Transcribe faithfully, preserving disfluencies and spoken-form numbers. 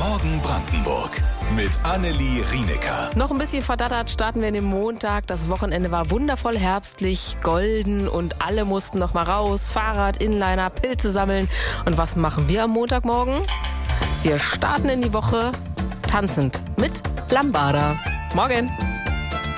Morgen Brandenburg mit Annelie Rienecker. Noch ein bisschen verdattert starten wir in den Montag. Das Wochenende war wundervoll herbstlich, golden und alle mussten noch mal raus. Fahrrad, Inliner, Pilze sammeln. Und was machen wir am Montagmorgen? Wir starten in die Woche tanzend mit Lambada. Morgen!